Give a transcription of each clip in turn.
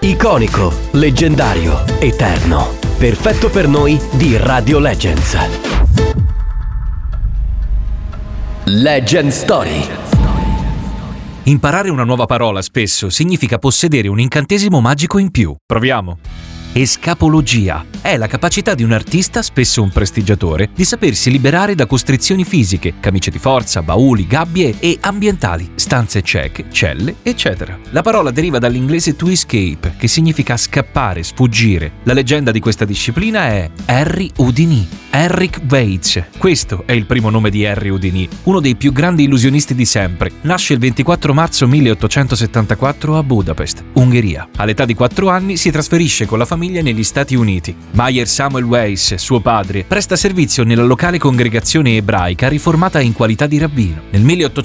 Iconico, leggendario, eterno. Perfetto per noi di Radio Legends. Legend Story. Imparare una nuova parola spesso significa possedere un incantesimo magico in più. Proviamo. Escapologia è la capacità di un artista, spesso un prestigiatore, di sapersi liberare da costrizioni fisiche, camicie di forza, bauli, gabbie e ambientali, stanze cieche, celle, eccetera. La parola deriva dall'inglese to escape, che significa scappare, sfuggire. La leggenda di questa disciplina è Harry Houdini. Henrik Weitz. Questo è il primo nome di Harry Houdini, uno dei più grandi illusionisti di sempre. Nasce il 24 marzo 1874 a Budapest, Ungheria. All'età di 4 anni si trasferisce con la famiglia negli Stati Uniti. Meyer Samuel Weiss, suo padre, presta servizio nella locale congregazione ebraica riformata in qualità di rabbino. Nel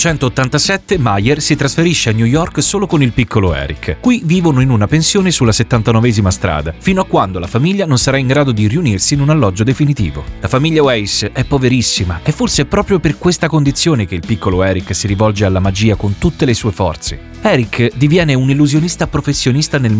1887 Meyer si trasferisce a New York solo con il piccolo Eric. Qui vivono in una pensione sulla 79esima strada, fino a quando la famiglia non sarà in grado di riunirsi in un alloggio definitivo. La famiglia Weiss è poverissima e forse è proprio per questa condizione che il piccolo Eric si rivolge alla magia con tutte le sue forze. Eric diviene un illusionista professionista nel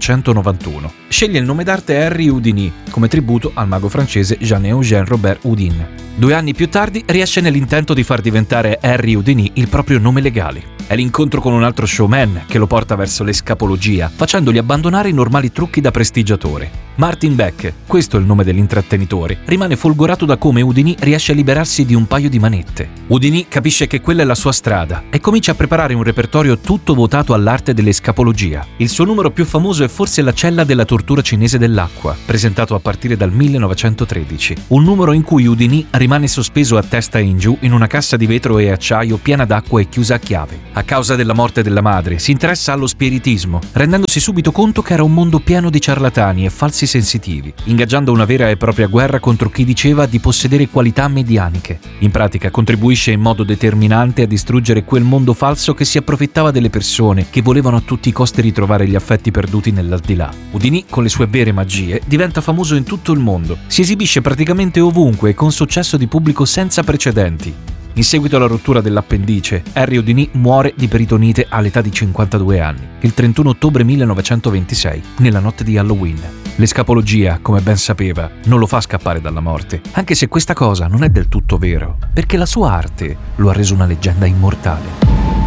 1891. Sceglie il nome d'arte Harry Houdini come tributo al mago francese Jean-Eugène Robert Houdin. 2 anni più tardi riesce nell'intento di far diventare Harry Houdini il proprio nome legale. È l'incontro con un altro showman che lo porta verso l'escapologia, facendogli abbandonare i normali trucchi da prestigiatore. Martin Beck, questo è il nome dell'intrattenitore, rimane folgorato da come Houdini riesce a liberarsi di un paio di manette. Houdini capisce che quella è la sua strada e comincia a preparare un repertorio tutto votato all'arte dell'escapologia. Il suo numero più famoso è forse La cella della tortura cinese dell'acqua, presentato a partire dal 1913. Un numero in cui Houdini rimane sospeso a testa in giù in una cassa di vetro e acciaio piena d'acqua e chiusa a chiave. A causa della morte della madre, si interessa allo spiritismo, rendendosi subito conto che era un mondo pieno di ciarlatani e falsi sensitivi, ingaggiando una vera e propria guerra contro chi diceva di possedere qualità medianiche. In pratica contribuisce in modo determinante a distruggere quel mondo falso che si approfittava delle persone che volevano a tutti i costi ritrovare gli affetti perduti nell'aldilà. Houdini, con le sue vere magie, diventa famoso in tutto il mondo. Si esibisce praticamente ovunque e con successo di pubblico senza precedenti. In seguito alla rottura dell'appendice, Harry Houdini muore di peritonite all'età di 52 anni, il 31 ottobre 1926, nella notte di Halloween. L'escapologia, come ben sapeva, non lo fa scappare dalla morte, anche se questa cosa non è del tutto vero, perché la sua arte lo ha reso una leggenda immortale.